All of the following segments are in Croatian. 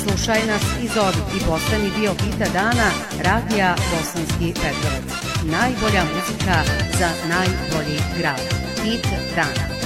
Slušaj nas i zovi i postani dio hita dana Radija Bosanski Petrovac. Najbolja muzika za najbolji grad. Hit dana.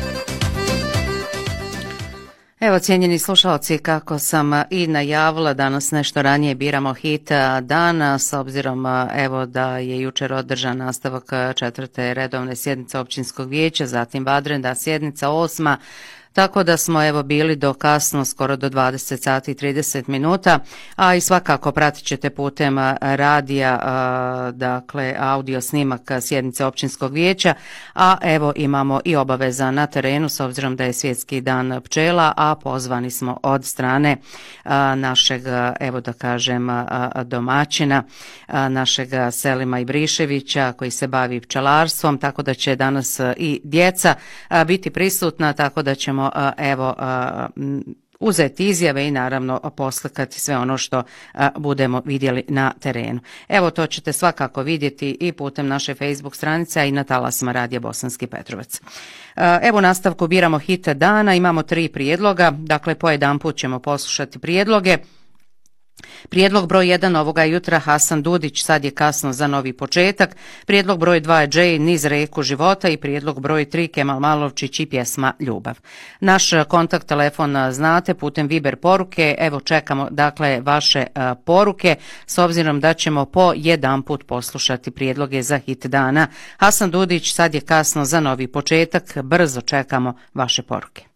Evo, cijenjeni slušalci, kako sam i najavila, danas nešto ranije biramo hit dana, s obzirom evo da je jučer održan nastavak 4. redovne sjednice općinskog vijeća, zatim vanredna sjednica 8. Tako da smo evo bili do kasno, skoro do 20 sati i 30 minuta, a i svakako pratit ćete putem radija, dakle audio snimak sjednice općinskog vijeća, a evo imamo i obaveza na terenu s obzirom da je svjetski dan pčela, a pozvani smo od strane našeg, evo da kažem, domaćina, našeg Selima Ibriševića koji se bavi pčelarstvom, tako da će danas i djeca biti prisutna, tako da ćemo evo uzeti izjave i naravno poslikati sve ono što budemo vidjeli na terenu. Evo, to ćete svakako vidjeti i putem naše Facebook stranice, a i na talasima Radija Bosanski Petrovac. Evo, u nastavku biramo hit dana, imamo 3 prijedloga, dakle po jedan put ćemo poslušati prijedloge. Prijedlog broj 1 ovoga jutra Hasan Dudić, Sad je kasno za novi početak. Prijedlog broj 2 je Džej, Niz reku života i prijedlog broj 3 Kemal Malovčić i pjesma Ljubav. Naš kontakt telefon znate putem Viber poruke. Evo, čekamo dakle vaše poruke s obzirom da ćemo po jedan put poslušati prijedloge za hit dana. Hasan Dudić, Sad je kasno za novi početak. Brzo čekamo vaše poruke.